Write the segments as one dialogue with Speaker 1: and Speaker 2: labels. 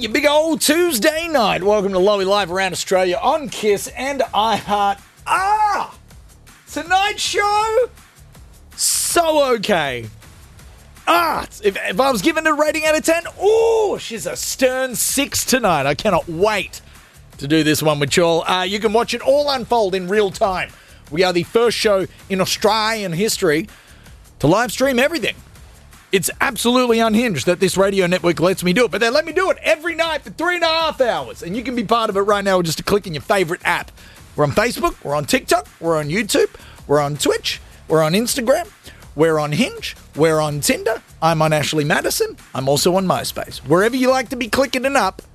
Speaker 1: your big old Tuesday night. Welcome to Lowy Live around Australia on KISS and iHeart. Tonight's show, so okay. If I was given a rating out of 10, she's a stern 6 tonight. I cannot wait to do this one with y'all. You can watch it all unfold in real time. We are the first show in Australian history to live stream everything. It's absolutely unhinged that this radio network lets me do it, but they let me do it every night for 3.5 hours, and you can be part of it right now with just a click in your favorite app. We're on Facebook, we're on TikTok, we're on YouTube, we're on Twitch, we're on Instagram, we're on Hinge, we're on Tinder, I'm on Ashley Madison, I'm also on MySpace. Wherever you like to be clicking it up,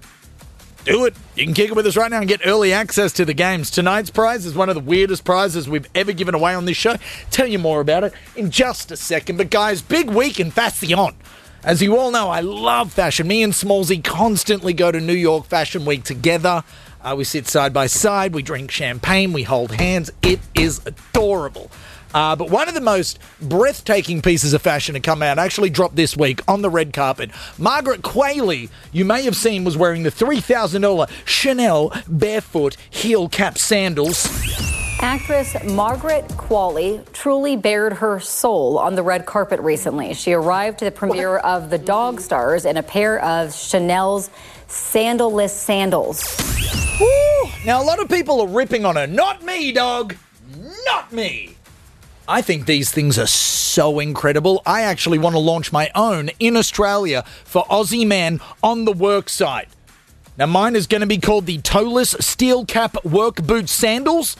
Speaker 1: do it. You can kick it with us right now and get early access to the games. Tonight's prize is one of the weirdest prizes we've ever given away on this show. Tell you more about it in just a second. But guys, big week in fashion. As you all know, I love fashion. Me and Smallsy constantly go to New York Fashion Week together. We sit side by side, we drink champagne, we hold hands. It is adorable. But one of the most breathtaking pieces of fashion to come out actually dropped this week on the red carpet. Margaret Qualley, you may have seen, was wearing the $3,000 Chanel barefoot heel cap sandals.
Speaker 2: Actress Margaret Qualley truly bared her soul on the red carpet recently. She arrived to the premiere of The Dog Stars in a pair of Chanel's sandalless sandals.
Speaker 1: Woo! Now, a lot of people are ripping on her. Not me, dog. Not me. I think these things are so incredible. I actually want to launch my own in Australia for Aussie Man on the work site. Now, mine is going to be called the Toeless Steel Cap Work Boot Sandals.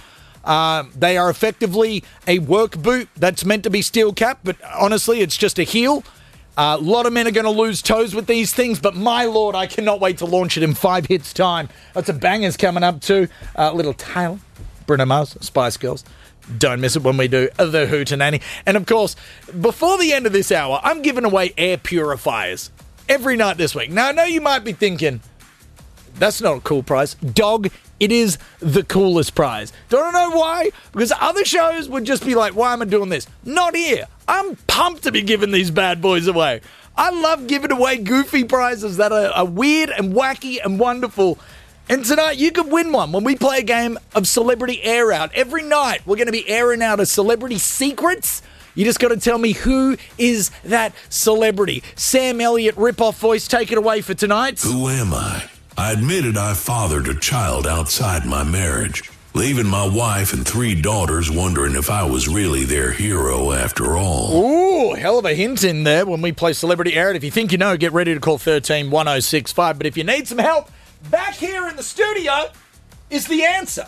Speaker 1: They are effectively a work boot that's meant to be steel cap, but honestly, it's just a heel. A lot of men are going to lose toes with these things, but my lord, I cannot wait to launch it in 5 hits time. That's a bangers coming up too. Little Taylor, Bruno Mars, Spice Girls. Don't miss it when we do the Hootenanny. And of course, before the end of this hour, I'm giving away air purifiers every night this week. Now, I know you might be thinking, that's not a cool prize. Dog, it is the coolest prize. Don't know why? Because other shows would just be like, why am I doing this? Not here. I'm pumped to be giving these bad boys away. I love giving away goofy prizes that are weird and wacky and wonderful. And tonight, you could win one when we play a game of Celebrity Air Out. Every night, we're going to be airing out a celebrity secrets. You just got to tell me who is that celebrity. Sam Elliott ripoff voice, take it away for tonight.
Speaker 3: Who am I? I admitted I fathered a child outside my marriage, leaving my wife and 3 daughters wondering if I was really their hero after all.
Speaker 1: Ooh, hell of a hint in there when we play Celebrity Air Out. If you think you know, get ready to call 13-1065. But if you need some help, back here in the studio is the answer.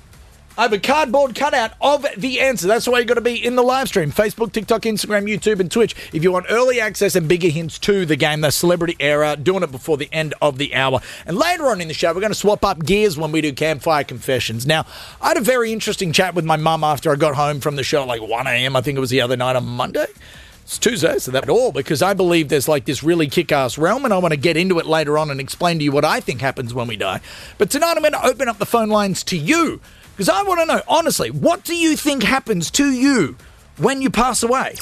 Speaker 1: I have a cardboard cutout of the answer. That's why you got to be in the live stream. Facebook, TikTok, Instagram, YouTube, and Twitch. If you want early access and bigger hints to the game, that's Celebrity Air Out, doing it before the end of the hour. And later on in the show, we're going to swap up gears when we do Campfire Confessions. Now, I had a very interesting chat with my mum after I got home from the show at like 1 a.m. I think it was the other night on Monday. It's Tuesday, so that's all, because I believe there's like this really kick-ass realm, and I want to get into it later on and explain to you what I think happens when we die. But tonight I'm going to open up the phone lines to you, because I want to know, honestly, what do you think happens to you when you pass away?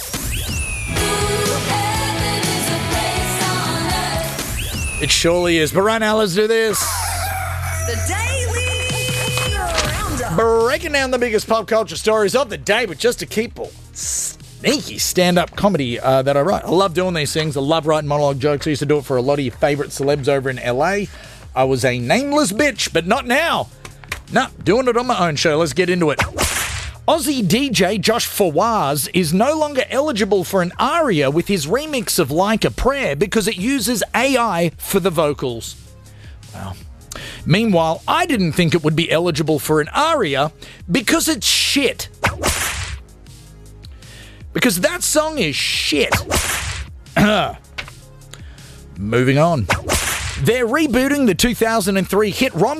Speaker 1: It surely is. But right now, let's do this.
Speaker 4: The Daily Roundup.
Speaker 1: Breaking down the biggest pop culture stories of the day, but just to keep sneaky stand-up comedy that I write. I love doing these things. I love writing monologue jokes. I used to do it for a lot of your favourite celebs over in LA. I was a nameless bitch, but not now. No, doing it on my own show. Let's get into it. Aussie DJ Josh Fawaz is no longer eligible for an ARIA with his remix of Like a Prayer because it uses AI for the vocals. Wow. Meanwhile, I didn't think it would be eligible for an ARIA because it's shit. Because that song is shit. Moving on. They're rebooting the 2003 hit rom